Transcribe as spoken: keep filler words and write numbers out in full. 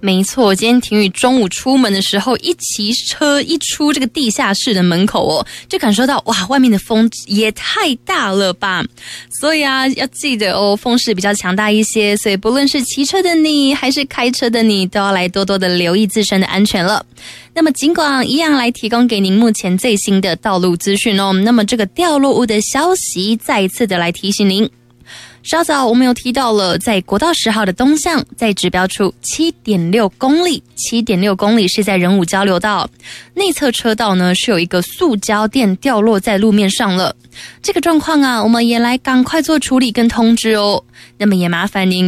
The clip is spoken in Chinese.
没错，今天婷宇中午出门的时候，一骑车一出这个地下室的门口哦，就感受到哇，外面的风也太大了吧！所以啊，要记得哦，风势比较强大一些，所以不论是骑车的你还是开车的你，都要来多多的留意自身的安全了。那么尽管一样来提供给您目前最新的道路资讯哦，那么这个掉落物的消息再一次的来提醒您。稍早我们有提到了，在国道十号的东向，在指标处 七点六公里 七点六公里是在仁武交流道内侧车道呢，是有一个塑胶垫掉落在路面上了。这个状况啊，我们也来赶快做处理跟通知哦。那么也麻烦您